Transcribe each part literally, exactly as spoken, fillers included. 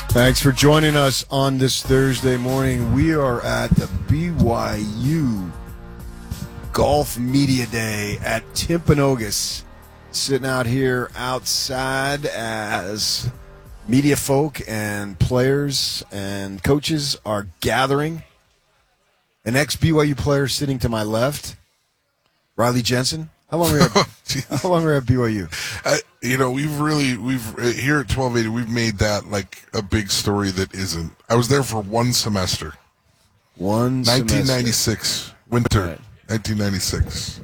Thanks for joining us on this Thursday morning. We are at the B Y U Golf Media Day at Timpanogos. Sitting out here outside as media folk and players and coaches are gathering. An ex-B Y U player sitting to my left, Riley Jensen. How long were you at, how long were you at B Y U? I, you know, we've really, we've here at twelve eighty, we've made that like a big story that isn't. I was there for one semester. One nineteen ninety-six, semester. winter, Right. nineteen ninety-six.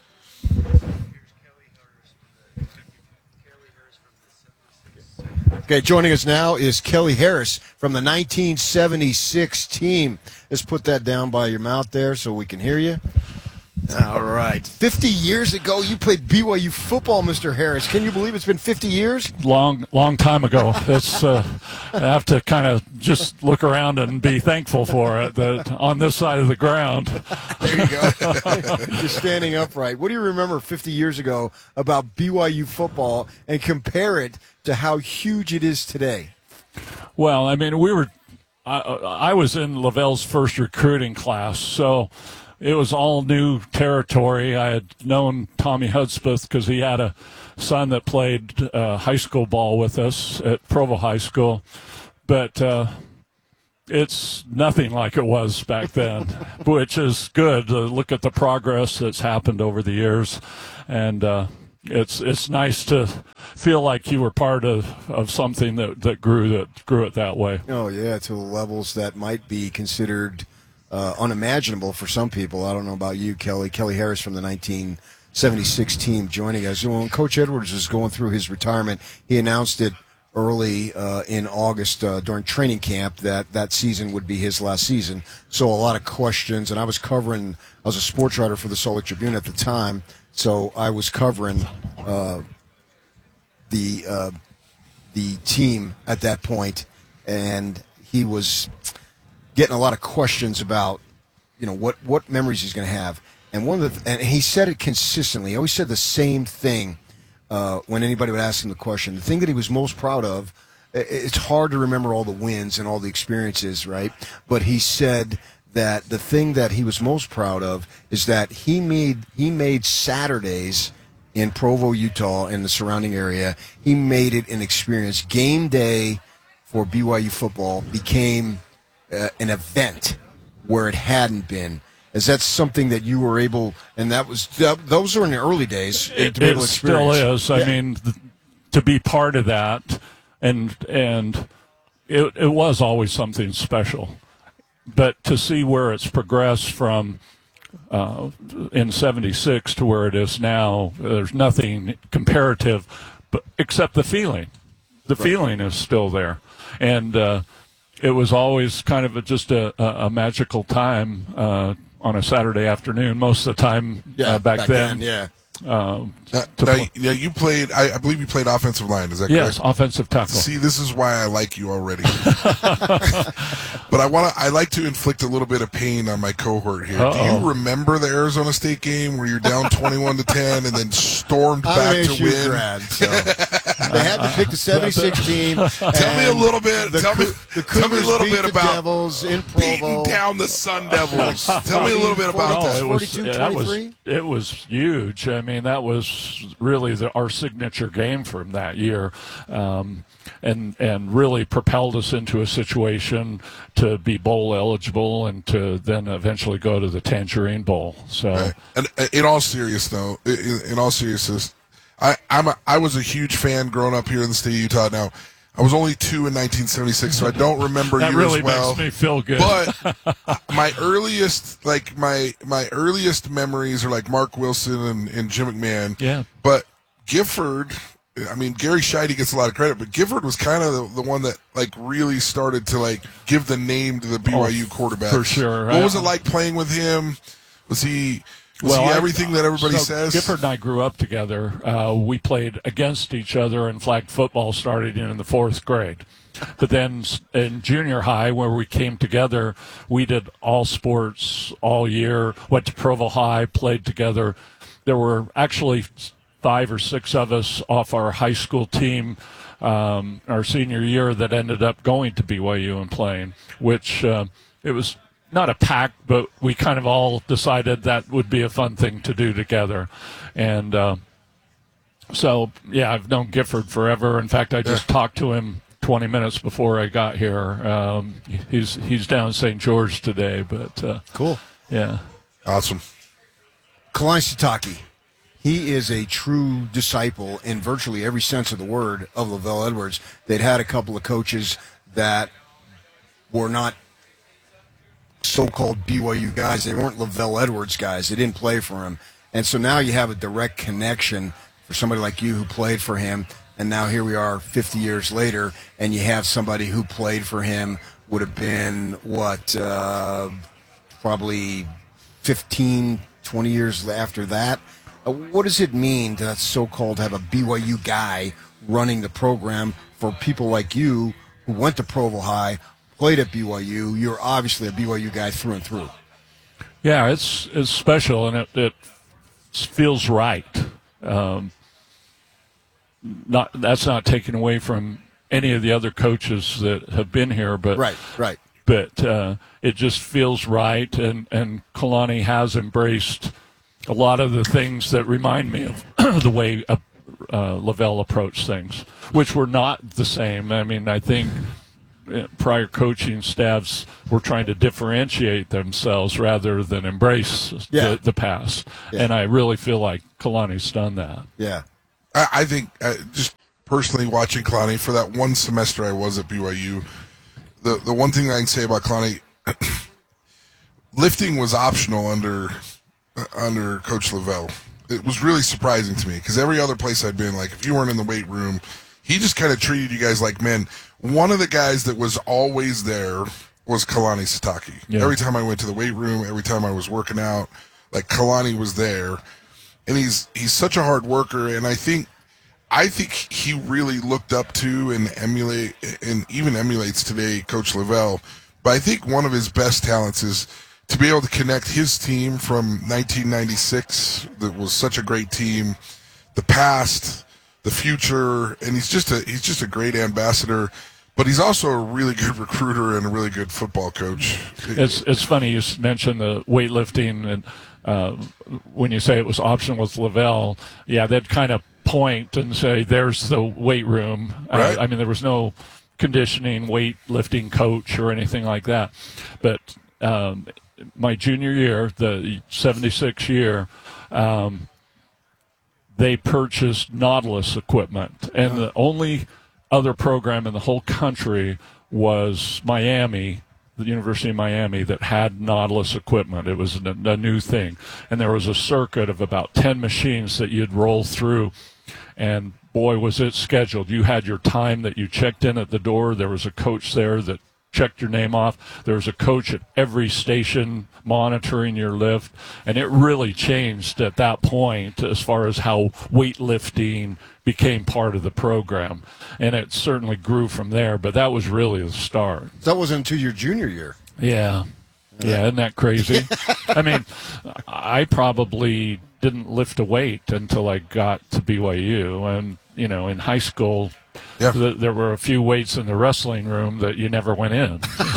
Okay, joining us now is Kelly Harris from the nineteen seventy-six team. Let's put that down by your mouth there so we can hear you. All right. fifty years ago, you played B Y U football, Mister Harris. Can you believe it's been fifty years? Long, long time ago. It's uh, I have to kind of just look around and be thankful for it that on this side of the ground. There you go. You're standing upright. What do you remember fifty years ago about B Y U football and compare it to how huge it is today? Well, I mean, we were. I, I was in Lavelle's first recruiting class, so it was all new territory. I had known Tommy Hudspeth because he had a son that played uh, high school ball with us at Provo High School. But uh, it's nothing like it was back then, which is good to look at the progress that's happened over the years. And uh, it's it's nice to feel like you were part of, of something that, that grew that grew it that way. Oh, yeah, to levels that might be considered Uh, unimaginable for some people. I don't know about you, Kelly. Kelly Harris from the nineteen seventy-six team joining us. When Coach Edwards was going through his retirement, he announced it early uh, in August uh, during training camp that that season would be his last season. So a lot of questions, and I was covering, I was a sports writer for the Salt Lake Tribune at the time, so I was covering uh, the uh, the team at that point, and he was getting a lot of questions about, you know, what, what memories he's going to have. And one of the, and he said it consistently. He always said the same thing uh, when anybody would ask him the question. The thing that he was most proud of, it's hard to remember all the wins and all the experiences, right? But he said that the thing that he was most proud of is that he made he made Saturdays in Provo, Utah, and the surrounding area, he made it an experience. Game day for B Y U football became Uh, an event where it hadn't been. Is that something that you were able, and that was, that, those were in the early days, It, to be able it to still experience. is. I Yeah. mean, th- to be part of that, and and it, it was always something special. But to see where it's progressed from uh, in seventy-six to where it is now, there's nothing comparative, but except the feeling. The Right. feeling is still there. And uh, it was always kind of a, just a, a, a magical time uh, on a Saturday afternoon. Most of the time Yeah, uh, back, back then. then, yeah. Um, Now, to now, play- yeah, you played. I, I believe you played offensive line. Is that yes, correct? offensive tackle. See, this is why I like you already. But I want to. I like to inflict a little bit of pain on my cohort here. Uh-oh. Do you remember the Arizona State game where you're down twenty-one to ten and then stormed I'm back an to A S U win? grad, so they had to pick the seventy-six team. Tell me a little bit. The, tell me, the tell me a Cougars little beat bit the about Devils in beating Provo. down the Sun Devils. Tell me a little bit about No, that. it was, forty-two yeah, that was twenty-three? it was huge. I mean, that was really the, our signature game from that year, um, and and really propelled us into a situation to be bowl eligible and to then eventually go to the Tangerine Bowl. So, Right. And uh, in all serious though, in, in all seriousness, I I'm a, I was a huge fan growing up here in the state of Utah. Now, I was only two in nineteen seventy-six, so I don't remember that you really as well. makes me feel good. But my earliest, like my my earliest memories are like Mark Wilson and, and Jim McMahon. Yeah. But Gifford, I mean Gary Scheide gets a lot of credit, but Gifford was kind of the, the one that like really started to like give the name to the B Y U Oh, quarterback. for sure. What was I- it like playing with him? Was he was Well, he I- everything that everybody so says? Gifford and I grew up together. Uh, we played against each other, and flag football started in the fourth grade. But then in junior high, where we came together, we did all sports all year, went to Provo High, played together. There were actually five or six of us off our high school team um, our senior year that ended up going to B Y U and playing, which uh, it was not a pact, but we kind of all decided that would be a fun thing to do together. And uh, so, yeah, I've known Gifford forever. In fact, I just yeah. talked to him twenty minutes before I got here. Um, he's he's down in Saint George today, but uh, cool. Yeah. Awesome. Kalani Sitake. He is a true disciple in virtually every sense of the word of LaVell Edwards. They'd had a couple of coaches that were not so-called B Y U guys. They weren't LaVell Edwards guys. They didn't play for him. And so now you have a direct connection for somebody like you who played for him. And now here we are fifty years later, and you have somebody who played for him, would have been, what, uh, probably fifteen, twenty years after that. Uh, what does it mean to so-called have a B Y U guy running the program for people like you who went to Provo High, played at B Y U? You're obviously a B Y U guy through and through. Yeah, it's it's special, and it, it feels right. Um, not that's not taken away from any of the other coaches that have been here, but right, right. But uh, it just feels right, and and Kalani has embraced a lot of the things that remind me of the way uh, uh, LaVell approached things, which were not the same. I mean, I think prior coaching staffs were trying to differentiate themselves rather than embrace yeah. the, the past. Yeah. And I really feel like Kalani's done that. Yeah. I, I think uh, just personally watching Kalani for that one semester I was at B Y U, the, the one thing I can say about Kalani, lifting was optional under under Coach LaVell. It was really surprising to me because every other place I'd been, like if you weren't in the weight room, he just kind of treated you guys like men. One of the guys that was always there was Kalani Sitake. Yeah. Every time I went to the weight room, every time I was working out, like Kalani was there. And he's he's such a hard worker, and I think I think he really looked up to and emulate and even emulates today Coach LaVell. But I think one of his best talents is to be able to connect his team from nineteen ninety-six, that was such a great team, the past, the future, and he's just a he's just a great ambassador. But he's also a really good recruiter and a really good football coach. It's it's funny you mentioned the weightlifting, and uh, when you say it was optional with LaVell, yeah, they'd kind of point and say, "There's the weight room." Right. Uh, I mean, there was no conditioning, weightlifting coach or anything like that. But um, my junior year, the seventy-six year, um, they purchased Nautilus equipment, and the only other program in the whole country was Miami, the University of Miami, that had Nautilus equipment. It was a, a new thing. And there was a circuit of about ten machines that you'd roll through. And boy, was it scheduled. You had your time that you checked in at the door. There was a coach there that checked your name off. There was a coach at every station monitoring your lift. And it really changed at that point as far as how weightlifting became part of the program. And it certainly grew from there, but that was really the start. That wasn't until your junior year. Yeah. Yeah, isn't that crazy? I mean, I probably didn't lift a weight until I got to B Y U. And, you know, in high school, yeah. th- there were a few weights in the wrestling room that you never went in.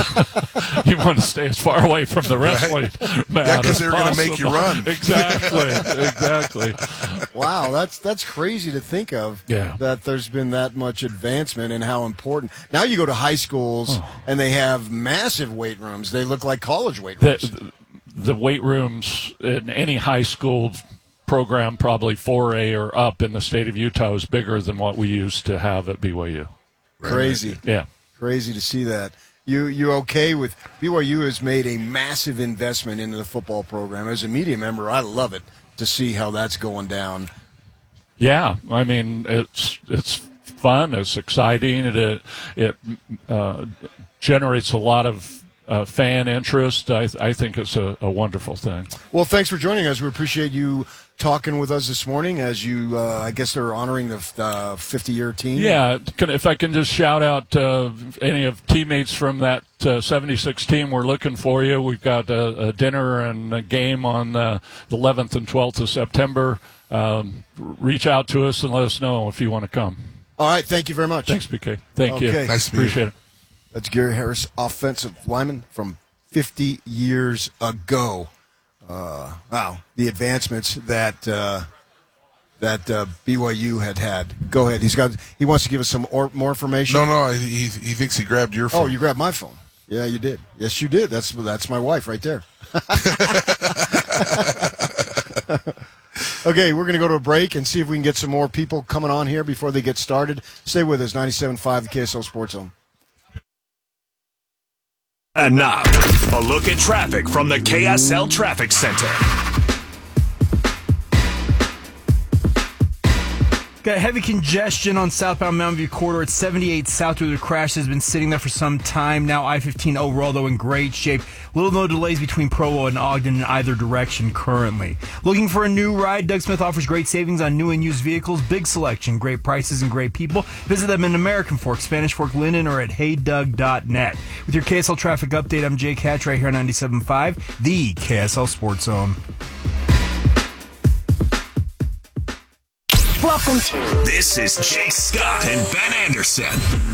You want to stay as far away from the wrestling right. mat. Yeah, because they're going to make you run. Exactly, exactly. Wow, that's that's crazy to think of. Yeah. That there's been that much advancement and how important. Now you go to high schools oh. and they have massive weight rooms. They look like college weight rooms. The, the weight rooms in any high school program, probably four A or up in the state of Utah, is bigger than what we used to have at B Y U. Crazy. Yeah. Crazy to see that. You you okay with B Y U has made a massive investment into the football program. As a media member, I love it to see how that's going down. Yeah, I mean it's it's fun, it's exciting, it it uh, generates a lot of Uh, fan interest. I, I think it's a, a wonderful thing. Well, thanks for joining us. We appreciate you talking with us this morning as you, uh, I guess they're honoring the uh, fifty-year team. Yeah, can, if I can just shout out uh, any of teammates from that uh, seventy-six team, we're looking for you. We've got a, a dinner and a game on uh, the eleventh and twelfth of September um, reach out to us and let us know if you want to come. All right, thank you very much. Thanks, B K. Thank Okay. you. Nice to meet you. Appreciate it. That's Gary Harris, offensive lineman from fifty years ago. Uh, wow, the advancements that uh, that uh, B Y U had had. Go ahead. He's got. He wants to give us some or, more information. No, no, he, he thinks he grabbed your phone. Oh, you grabbed my phone. Yeah, you did. Yes, you did. That's that's my wife right there. Okay, we're going to go to a break and see if we can get some more people coming on here before they get started. Stay with us, ninety-seven point five, the K S L Sports Zone. And now, a look at traffic from the K S L Traffic Center. Got heavy congestion on southbound Mountain View corridor at seventy-eight south where the crash has been sitting there for some time. Now I fifteen overall, though, in great shape. Little no delays between Provo and Ogden in either direction currently. Looking for a new ride? Doug Smith offers great savings on new and used vehicles, big selection, great prices, and great people. Visit them in American Fork, Spanish Fork, Linden, or at hey doug dot net. With your K S L traffic update, I'm Jake Hatch right here on ninety-seven point five, the K S L Sports Zone. Welcome to. This is Jake Scott and Ben Anderson.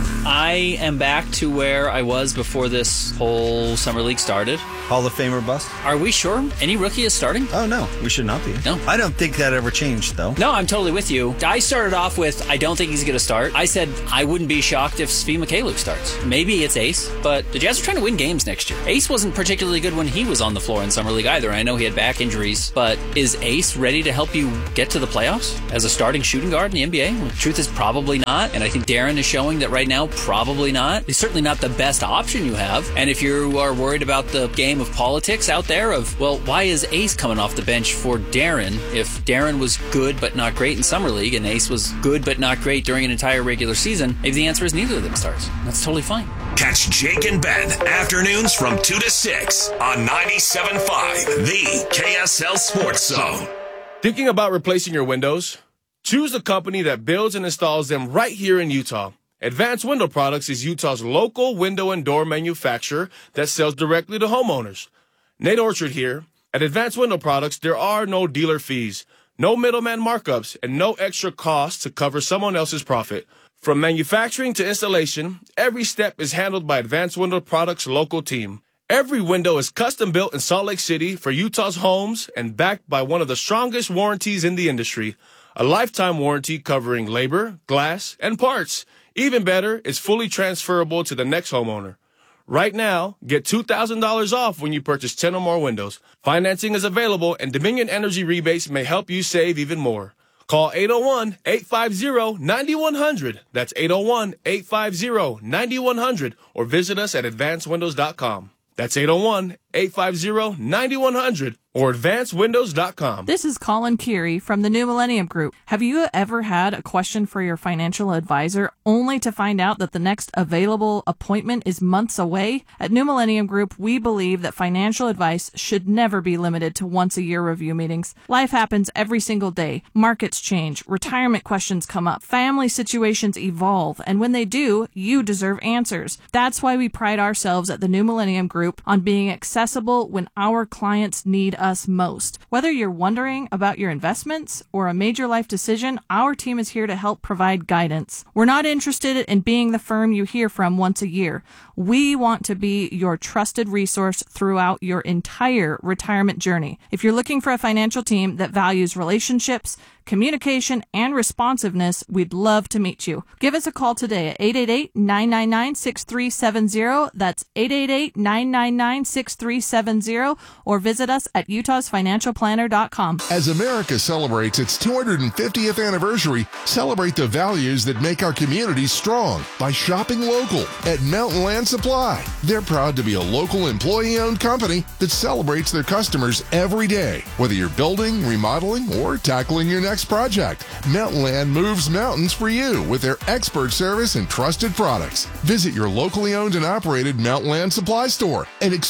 I am back to where I was before this whole summer league started. Hall of Famer bust? Are we sure any rookie is starting? Oh, no. We should not be. No. I don't think that ever changed, though. No, I'm totally with you. I started off with, I don't think he's going to start. I said I wouldn't be shocked if Svi Mikhailiuk starts. Maybe it's Ace, but the Jazz are trying to win games next year. Ace wasn't particularly good when he was on the floor in summer league either. I know he had back injuries, but is Ace ready to help you get to the playoffs as a starting shooting guard in the N B A? Well, the truth is probably not, and I think Darren is showing that right now, probably not. He's certainly not the best option you have, and if you are worried about the game of politics out there of, well, why is Ace coming off the bench for Darren if Darren was good but not great in summer league and Ace was good but not great during an entire regular season? Maybe the answer is neither of them starts. That's totally fine. Catch Jake and Ben afternoons from two to six on ninety-seven point five, the K S L Sports Zone. Thinking about replacing your windows? Choose a company that builds and installs them right here in Utah. Advanced Window Products is Utah's local window and door manufacturer that sells directly to homeowners. Nate Orchard here. At Advanced Window Products, there are no dealer fees, no middleman markups, and no extra costs to cover someone else's profit. From manufacturing to installation, every step is handled by Advanced Window Products' local team. Every window is custom built in Salt Lake City for Utah's homes and backed by one of the strongest warranties in the industry. A lifetime warranty covering labor, glass, and parts. Even better, it's fully transferable to the next homeowner. Right now, get two thousand dollars off when you purchase ten or more windows. Financing is available, and Dominion Energy rebates may help you save even more. Call eight oh one, eight five zero, nine one zero zero. That's eight oh one, eight five zero, nine one zero zero. Or visit us at advanced windows dot com. That's eight oh one, eight five zero, nine one zero zero or advanced windows dot com. This is Colin Curie from the New Millennium Group. Have you ever had a question for your financial advisor only to find out that the next available appointment is months away? At New Millennium Group, we believe that financial advice should never be limited to once-a-year review meetings. Life happens every single day. Markets change, retirement questions come up, family situations evolve, and when they do, you deserve answers. That's why we pride ourselves at the New Millennium Group on being accessible when our clients need us most. Whether you're wondering about your investments or a major life decision, our team is here to help provide guidance. We're not interested in being the firm you hear from once a year. We want to be your trusted resource throughout your entire retirement journey. If you're looking for a financial team that values relationships, communication, and responsiveness, we'd love to meet you. Give us a call today at eight eight eight, nine nine nine, six three seven zero. That's eight eight eight, nine nine nine, six three seven zero, or visit us at utahs financial planner dot com. As America celebrates its two hundred fiftieth anniversary, celebrate the values that make our communities strong by shopping local at Mountain Land Supply. They're proud to be a local employee-owned company that celebrates their customers every day. Whether you're building, remodeling, or tackling your next project, Mountain Land moves mountains for you with their expert service and trusted products. Visit your locally owned and operated Mountain Land Supply store and experience the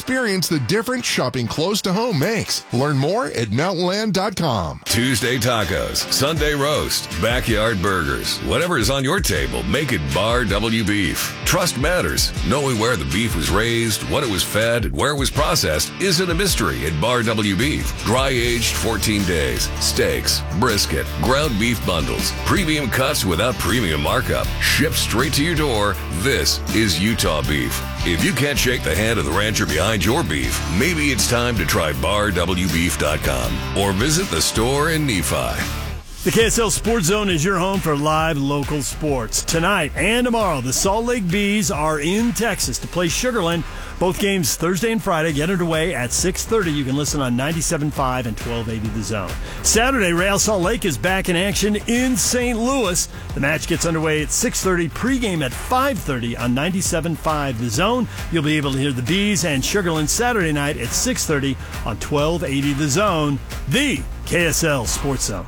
the difference shopping close to home makes. Learn more at mountain land dot com. Tuesday tacos, Sunday roast, backyard burgers. Whatever is on your table, make it Bar W Beef. Trust matters. Knowing where the beef was raised, what it was fed, and where it was processed isn't a mystery at Bar W Beef. Dry aged fourteen days. Steaks, brisket, ground beef bundles, premium cuts without premium markup. Shipped straight to your door. This is Utah beef. If you can't shake the hand of the rancher behind your beef, maybe it's time to try bar w beef dot com or visit the store in Nephi. The K S L Sports Zone is your home for live local sports. Tonight and tomorrow, the Salt Lake Bees are in Texas to play Sugar Land. Both games Thursday and Friday get underway at six thirty. You can listen on ninety-seven point five and twelve eighty The Zone. Saturday, Real Salt Lake is back in action in Saint Louis. The match gets underway at six thirty, pregame at five thirty on ninety-seven point five The Zone. You'll be able to hear the Bees and Sugar Land Saturday night at six thirty on twelve eighty The Zone, the K S L Sports Zone.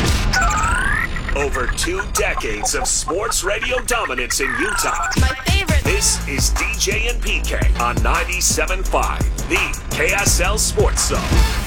Over two decades of sports radio dominance in Utah. My favorite. This is D J and P K on ninety-seven point five, the K S L Sports Zone.